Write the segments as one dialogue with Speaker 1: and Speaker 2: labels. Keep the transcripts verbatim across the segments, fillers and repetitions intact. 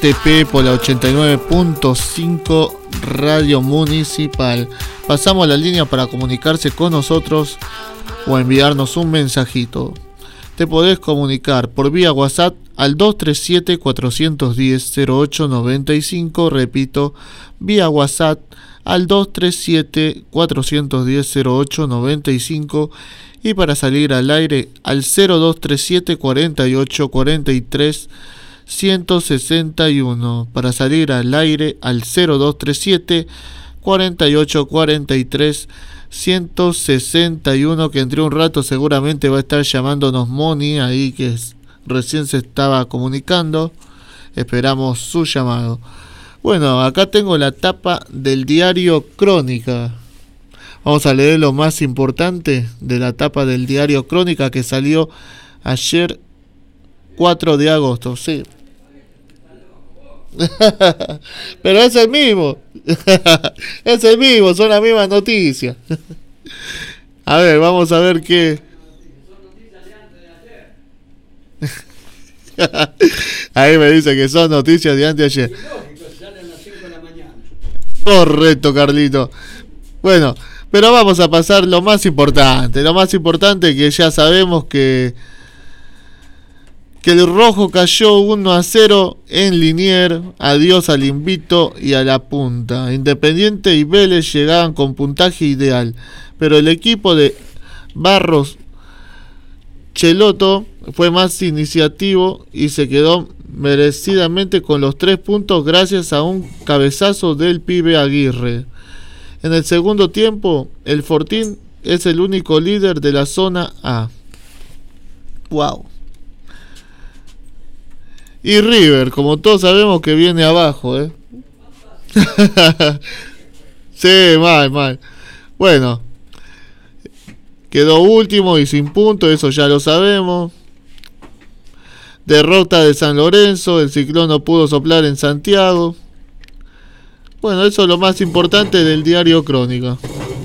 Speaker 1: T P por la ochenta y nueve punto cinco Radio Municipal. Pasamos la línea para comunicarse con nosotros o enviarnos un mensajito. Te podés comunicar por vía WhatsApp al dos tres siete, cuatro uno cero, cero ocho nueve cinco. Repito, vía WhatsApp al dos tres siete, cuatro uno cero, cero ocho nueve cinco. Y para salir al aire al cero dos tres siete, cuarenta y ocho, cuarenta y tres, ciento sesenta y uno. Para salir al aire al cero dos tres siete, cuarenta y ocho, cuarenta y tres, ciento sesenta y uno, que entre un rato seguramente va a estar llamándonos Moni, ahí que es, recién se estaba comunicando. Esperamos su llamado. Bueno, acá tengo la tapa del diario Crónica. Vamos a leer lo más importante de la tapa del diario Crónica, que salió ayer cuatro de agosto, sí. Pero es el mismo. Es el mismo, son las mismas noticias. A ver, vamos a ver qué. Ahí me dice que son noticias de anteayer. Correcto, Carlito. Bueno, pero vamos a pasar lo más importante. Lo más importante, que ya sabemos que que el rojo cayó uno a cero en Liniers. Adiós al Invito y a la Punta. Independiente y Vélez llegaban con puntaje ideal, pero el equipo de Barros Cheloto fue más iniciativo y se quedó merecidamente con los tres puntos gracias a un cabezazo del pibe Aguirre. En el segundo tiempo, el Fortín es el único líder de la zona A. Wow. Y River, como todos sabemos, que viene abajo, ¿eh? Sí, mal, mal. Bueno, quedó último y sin punto, eso ya lo sabemos. Derrota de San Lorenzo, el Ciclón no pudo soplar en Santiago. Bueno, eso es lo más importante del diario Crónica.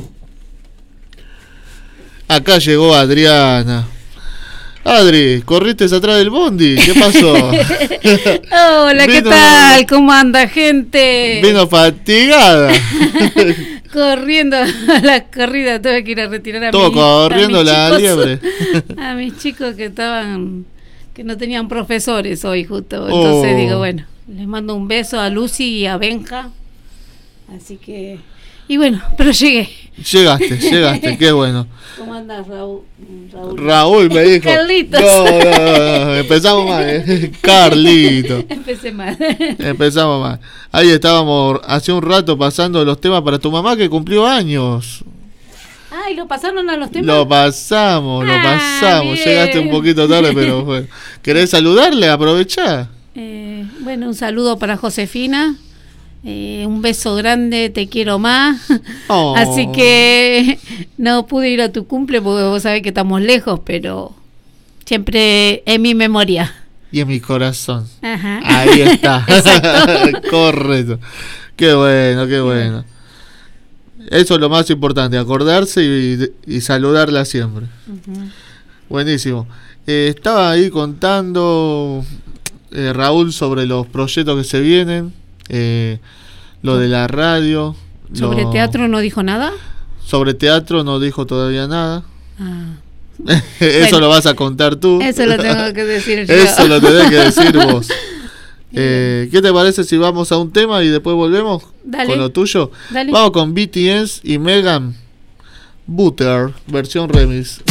Speaker 1: Acá llegó Adriana. Adri, ¿corriste atrás del bondi? ¿Qué pasó?
Speaker 2: Hola, ¿qué vino, tal? ¿Cómo anda, gente?
Speaker 1: Vino fatigada.
Speaker 2: Corriendo a la corrida, tuve que ir a retirar a,
Speaker 1: Todo
Speaker 2: mi,
Speaker 1: corriendo
Speaker 2: a mis
Speaker 1: la
Speaker 2: chicos,
Speaker 1: liebre.
Speaker 2: A mis chicos que estaban, que no tenían profesores hoy justo. Entonces
Speaker 1: oh.
Speaker 2: digo, bueno, les mando un beso a Lucy y a Benja. Así que, y bueno, pero llegué.
Speaker 1: Llegaste, llegaste, qué bueno.
Speaker 2: ¿Cómo andas, Raúl? Raúl,
Speaker 1: Raúl me dijo.
Speaker 2: Carlitos.
Speaker 1: No, no, no, no, empezamos mal, ¿eh? Carlito.
Speaker 2: Empecé mal.
Speaker 1: Empezamos mal. Ahí estábamos hace un rato pasando los temas para tu mamá que cumplió años.
Speaker 2: Ah, ¿y lo pasaron a los temas?
Speaker 1: Lo pasamos, lo
Speaker 2: ah,
Speaker 1: pasamos.
Speaker 2: Bien.
Speaker 1: Llegaste un poquito tarde, pero bueno. ¿Querés saludarle? Aprovechá.
Speaker 2: Eh, bueno, un saludo para Josefina. Eh, un beso grande, te quiero más. Oh. Así que no pude ir a tu cumple porque vos sabés que estamos lejos, pero siempre en mi memoria
Speaker 1: y en mi corazón.
Speaker 2: Ajá.
Speaker 1: Ahí está. Correcto. Qué bueno, qué bueno. Eso es lo más importante, acordarse y, y saludarla siempre. Uh-huh. Buenísimo. Eh, estaba ahí contando eh, Raúl sobre los proyectos que se vienen. Eh, lo de la radio.
Speaker 2: ¿Sobre
Speaker 1: lo...
Speaker 2: teatro no dijo nada?
Speaker 1: Sobre teatro no dijo todavía nada.
Speaker 2: Ah.
Speaker 1: Eso bueno, lo vas a contar tú.
Speaker 2: Eso lo tengo que decir yo.
Speaker 1: Eso lo tenés que decir vos. Eh, ¿Qué te parece si vamos a un tema y después volvemos? Dale. Con lo tuyo?
Speaker 2: Dale.
Speaker 1: Vamos con B T S y Megan Butter, versión remix.